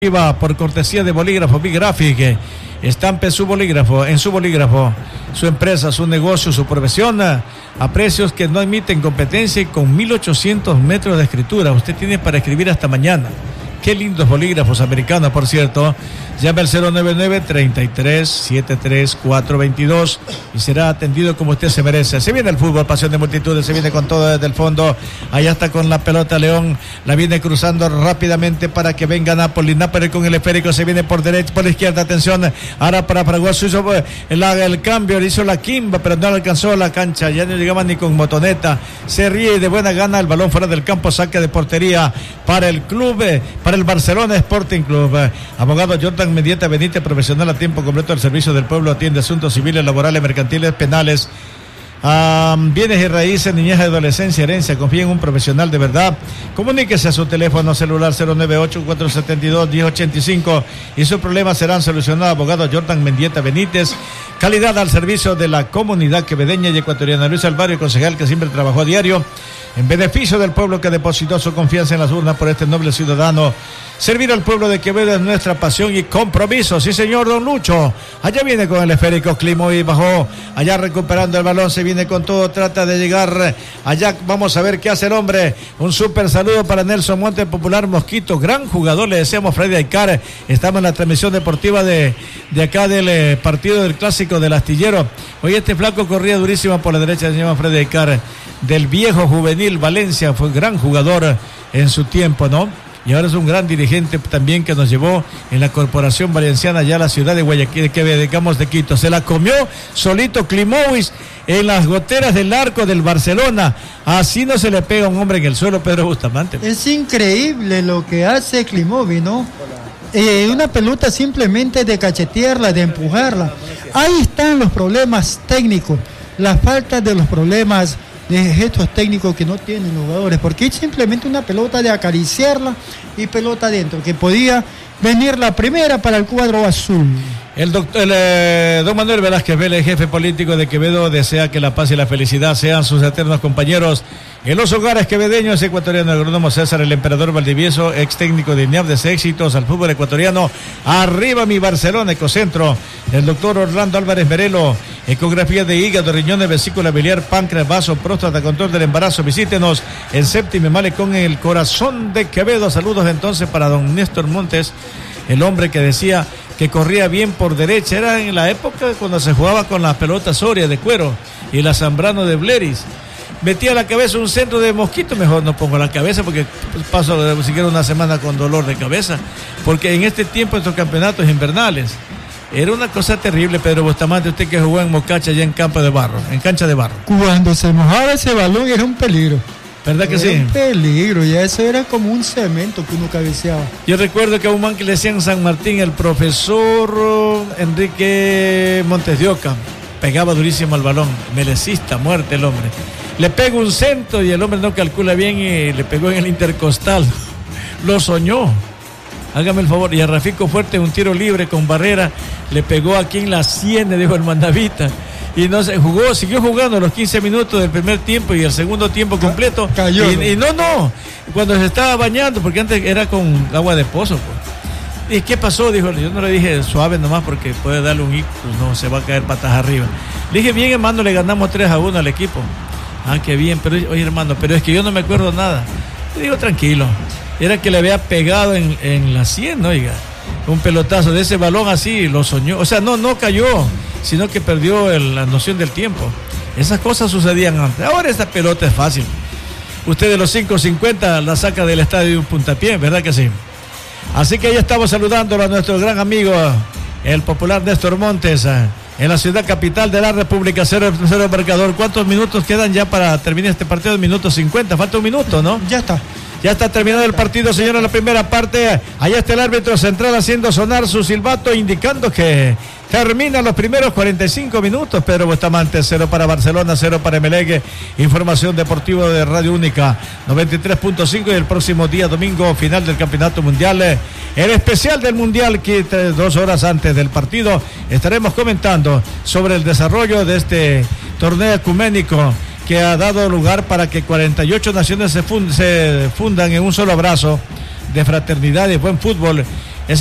Por cortesía de Bolígrafo Big Graphic. Estampe su bolígrafo, en su bolígrafo, su empresa, su negocio, su profesión, a precios que no admiten competencia y con 1800 metros de escritura. Usted tiene para escribir hasta mañana. Qué lindos bolígrafos americanos, por cierto. Llame al 099-33-73422 y será atendido como usted se merece. Se viene el fútbol, pasión de multitudes, se viene con todo desde el fondo. Allá está con la pelota León, la viene cruzando rápidamente para que venga Napoli. Napoli con el esférico, se viene por derecha, por izquierda, atención. Ahora para Fragoso hizo el cambio, hizo la quimba, pero no alcanzó la cancha. Ya no llegaba ni con motoneta. Se ríe de buena gana, el balón fuera del campo, saque de portería para el club, para el Barcelona Sporting Club. Abogado Jordan Mendieta Benítez, profesional a tiempo completo al servicio del pueblo, atiende asuntos civiles, laborales, mercantiles, penales, bienes y raíces, niñez y adolescencia, herencia. Confía en un profesional de verdad. Comuníquese a su teléfono celular 098-472-1085 y sus problemas serán solucionados. Abogado Jordan Mendieta Benítez, calidad al servicio de la comunidad quevedeña y ecuatoriana. Luis Alvario, concejal que siempre trabajó a diario en beneficio del pueblo que depositó su confianza en las urnas por este noble ciudadano. Servir al pueblo de Quevedo es nuestra pasión y compromiso. Sí, señor, don Lucho. Allá viene con el esférico, climó y bajó. Allá recuperando el balón, se viene con todo, trata de llegar. Allá vamos a ver qué hace el hombre. Un súper saludo para Nelson Monte, popular Mosquito. Gran jugador, le deseamos Freddy Aicar. Estamos en la transmisión deportiva de acá del partido del clásico del Astillero. Hoy este flaco corría durísimo por la derecha, se llama Freddy Aicar. Del viejo juvenil Valencia, fue gran jugador en su tiempo, ¿no? Y ahora es un gran dirigente también que nos llevó en la Corporación Valenciana ya a la ciudad de Guayaquil, que digamos de Quito. Se la comió solito Klimovic en las goteras del arco del Barcelona. Así no se le pega a un hombre en el suelo, Pedro Bustamante. Es increíble lo que hace Klimovic, ¿no? Una pelota simplemente de cachetearla, de empujarla. Ahí están los problemas técnicos, la falta de los problemas de gestos técnicos que no tienen los jugadores, porque es simplemente una pelota de acariciarla y pelota adentro, que podía venir la primera para el cuadro azul. El don Manuel Velázquez Vélez, jefe político de Quevedo, desea que la paz y la felicidad sean sus eternos compañeros en los hogares quevedeños. Ecuatoriano agrónomo César el Emperador Valdivieso, ex técnico de INEAF, desea éxitos al fútbol ecuatoriano. Arriba mi Barcelona, Ecocentro. El doctor Orlando Álvarez Merelo, ecografía de hígado, riñones, vesícula biliar, páncreas, vaso, próstata, control del embarazo. Visítenos en Séptimo Malecón, en el corazón de Quevedo. Saludos entonces para don Néstor Montes, el hombre que decía que corría bien por derecha. Era en la época cuando se jugaba con las pelotas Soria de cuero y la Zambrano de Bleris. Metía la cabeza un centro de Mosquito, mejor no pongo la cabeza porque paso siquiera una semana con dolor de cabeza, porque en este tiempo estos campeonatos invernales era una cosa terrible. Pedro Bustamante, usted que jugó en Mocacha ya en campo de barro, en cancha de barro. Cuando se mojaba ese balón era un peligro. ¿Verdad que era sí? Un peligro, ya eso era como un cemento que uno cabeceaba. Yo recuerdo que a un man que le decían San Martín, el profesor Enrique Montes de Oca, pegaba durísimo al balón, melecista, muerte el hombre. Le pega un centro y el hombre no calcula bien y le pegó en el intercostal. Lo soñó. Hágame el favor. Y a Rafico Fuerte, un tiro libre con barrera, le pegó aquí en la sien, dijo el Mandavita. Y no se jugó, siguió jugando los 15 minutos del primer tiempo y el segundo tiempo completo. Cayó. Y no, cuando se estaba bañando, porque antes era con agua de pozo, pues. ¿Y qué pasó? Dijo, yo no le dije suave nomás porque puede darle un ictus, no, se va a caer patas arriba. Le dije, bien hermano, le ganamos 3-1 al equipo. Ah, qué bien, pero oye hermano, pero es que yo no me acuerdo nada. Le digo, tranquilo, era que le había pegado en la sien, oiga, un pelotazo de ese balón así, lo soñó, o sea, no cayó, sino que perdió la noción del tiempo. Esas cosas sucedían antes. Ahora esta pelota es fácil. Usted de los 5.50 la saca del estadio de un puntapié, ¿verdad que sí? Así que ya estamos saludando a nuestro gran amigo, el popular Néstor Montes, en la ciudad capital de la República. 0 marcador. ¿Cuántos minutos quedan ya para terminar este partido? Minuto 50, falta un minuto, ¿no? Ya está. Ya está terminado el partido, señora, la primera parte. Allá está el árbitro central haciendo sonar su silbato, indicando que terminan los primeros 45 minutos. Pedro Bustamante, 0 para Barcelona, 0 para Emelec. Información deportiva de Radio Única 93.5 y el próximo día domingo, final del Campeonato Mundial. El especial del Mundial, que 2 horas antes del partido estaremos comentando sobre el desarrollo de este torneo ecuménico que ha dado lugar para que 48 naciones se fundan en un solo abrazo de fraternidad y buen fútbol